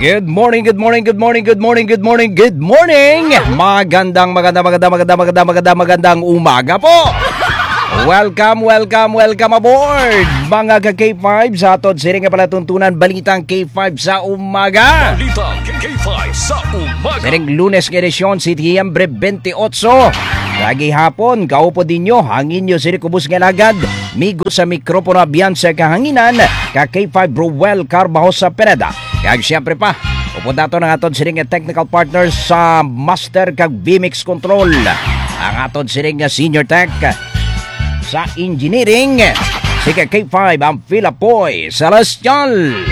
Good morning, good morning, good morning, good morning, good morning, good morning. Magandang magandang umaga po. Welcome aboard mga ka-K5 sa aton siring nga palatuntunan balitang K5 sa umaga. Balitang K5 sa umaga. Siring Lunes ng edisyon, Setyembre 28. Lagi hapon, kaupo din nyo, hangin nyo siri kubus nga lagad. Migo sa mikropono abiyan sa kahanginan, ka-K5 Ruel Carbajo sa Pineda. Kaya siyempre pa, upunta ito ng aton siring technical partners sa Master kag VMix Control. Ang aton siring Senior Tech sa Engineering. Si K5 ang Philapoy Celestial.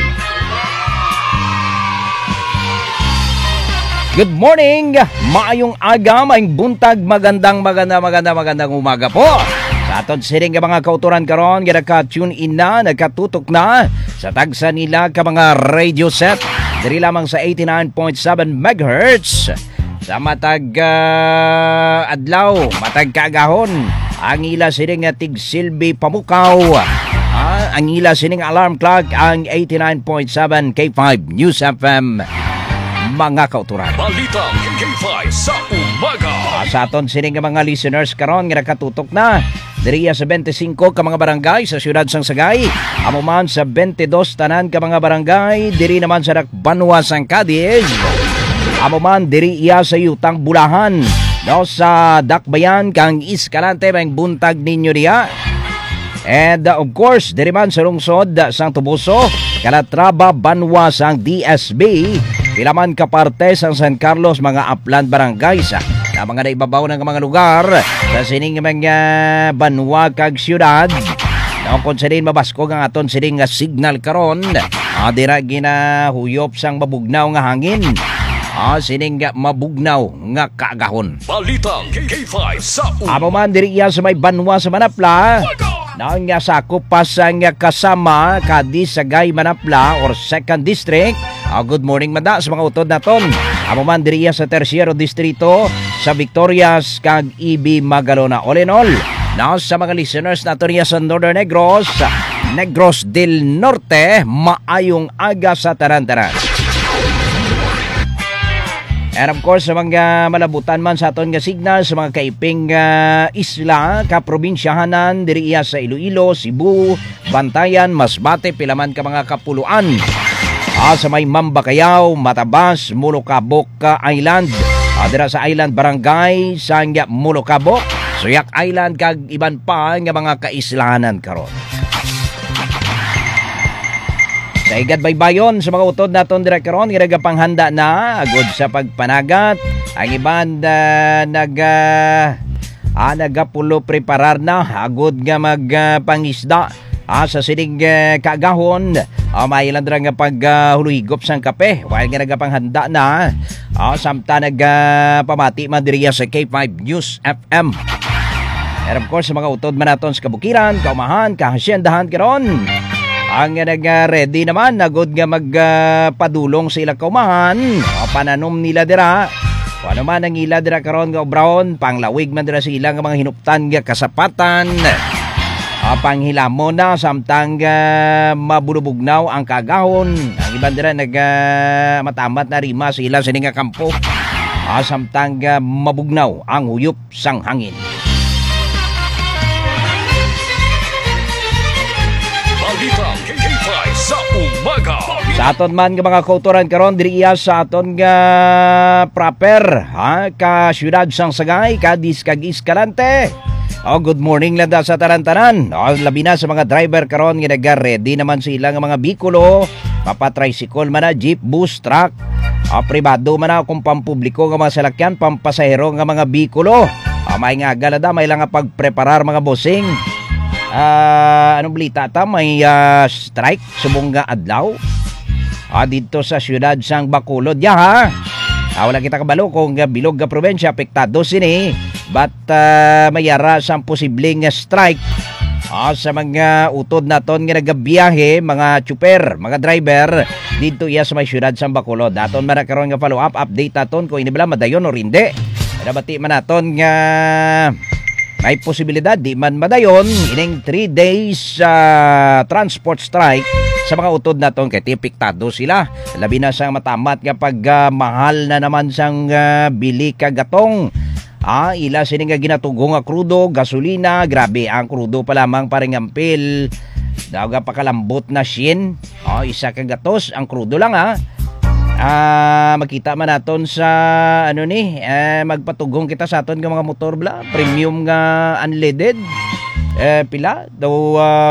Good morning! Maayong aga, maayong buntag, magandang umaga po. Sa aton siring ka mga kauturan karon, naka-tune in na, nakatutok na sa tagsa nila ka mga radio set. Diri lamang sa 89.7 MHz. Sa matag adlaw, matag kagahon, ang ila siring tig-silbi pamukaw. Ang ila sining alarm clock, ang 89.7 K5 News FM. Mga kauturan. Balitang K5 sa umaga. Sa aton sining mga listeners karon nga nakatutok na diriya sa 25 ka mga barangay sa siyudad sang Sagay, amo man sa 22 tanan ka mga barangay diri naman sa Banwa sang Cadiz, amo man diri iya sa Yutang Bulahan, no sa Dakbayan kang Escalante bang buntag ninyo diya. And of course diri man sa lungsod sang Tubuso, Calatrava, Banwa sang DSB, pilaman ka parte sang San Carlos, mga upland barangays na mga naibabaw ng mga lugar sa sining mga Banwa kag siyudad. Naon kon sining mabasko ang aton sining signal karon, dira ginahuyop sang mabugnaw nga hangin. Sining mabugnaw nga kaagahon. Balitang K5 sa umaga. Amo man diri iya sa may Banwa sa Manapla. Naon nga sakop pa sang kasama Cadiz, Sagay, Manapla or 2nd District. Good morning mada sa mga utod naton. Amo man diriya sa Tercero Distrito, sa Victorias kag EB Magalona. All in all, now sa mga listeners naton niya sa Northern Negros, Negros del Norte, maayong aga sa taran-taran. And of course, sa mga malabutan man sa aton nga signal, sa mga kaiping isla, kaprobinsyahanan, diriya sa Iloilo, Cebu, Bantayan, Masbate, pilaman ka mga kapuluan. Sa may Mambacayaw, Matabas, Molocabok Island. Dira sa Island Barangay, Sangya, Molocabok, Suyak Island, kag iban pa nga mga kaislahanan karon. Sa igad baybayon sa mga utod naton dira karon, panghanda na agud sa pagpanagat. Ang iban nagapulo preparar na agud nga magpangisda. Sa sining kaagahon, mailan dira nga paghuluhigop sang kape while nga nagapanghanda na. Samta nagpamati man diriya sa K5 News FM. And of course, sa mga utod man naton sa kabukiran, kaumahan, kahasyendahan karon, ang nag-ready naman, nagod nga magpadulong sa ilang kaumahan, pananom nila dira. Kung ano man ang ila dira karon nga obraon, panglawig man dira sa ilang mga hinuptan nga kasapatan. Panghilamo na samtang mabulubugnaw ang kagahon. Ang iban dira matamat na rima sa ilang sining kampo. Samtang mabugnaw ang huyop sang hangin. Balitang K5 sa umaga. Sa aton man nga mga kauturan karon diri iya sa aton nga proper ka siyudad sang Sagay, Cadiz kag Escalante. Good morning lang sa taran-taran. Labi na sa mga driver karon nga nag-ready naman sila nga mga bikulo, papatricycle man na, jeep, bus, truck, pribado man na kung pampubliko nga mga salakyan, pampasahero nga mga bikulo. May nga galada, may lang nga pagpreparar mga bossing. Anong balita ta? May strike subong nga adlaw dito sa siyudad sang Bacolod. Wala kita kabalo kung bilog nga probensya apektado sini. But mayara sang posibleng strike sa mga utod naton nga nagabiyahe, mga tsuper, mga driver dito iya sa may siyudad sang Bacolod. Daton man karon nga follow up update naton kung inibala madayon o hindi. Nabati man naton nga may posibilidad di man madayon ining 3 days transport strike sa mga utod naton kay tipiktado sila. Labi na sang matamat nga pag mahal na naman sang bili kagatong. Ila sini nga ginatugong nga krudo, gasolina, grabe ang krudo pa lamang paring ampil. Daw ga pakalambot na shin. Isa ka gatos ang krudo lang makita man naton sa magpatugong kita sa aton nga mga motor premium nga unleaded pila daw